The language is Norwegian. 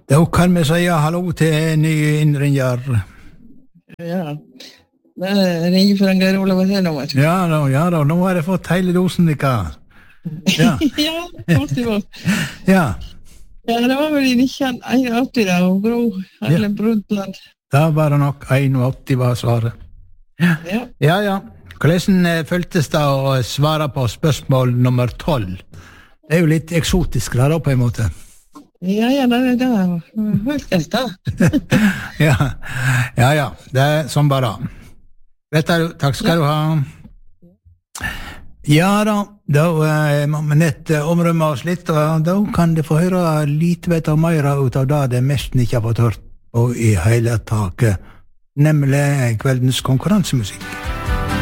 Da kan vi si hallo til nye innringer. Ja, det ringer fra Geir Olav Hesselommer. Ja da, nå har jeg fått hele dosen ikke. Ja. Ja, faktisk. Ja, Ja, det var vel i 1981 da, og Gro Erlend Brundtland. da var det nok 81 var svaret. Ja. Ja. Hvordan føltes det å svare på spørsmål nummer 12? Det jo litt eksotisk da, på en måte. Ja, det føltes da. Ja, det sånn bare. Vet du, takk skal du ha. Ja da må vi nett omrømme oss litt, og da kan du få høre litt mer ut av det det mest ikke har fått hørt på i hele taket, nemlig kveldens konkurransemusikk.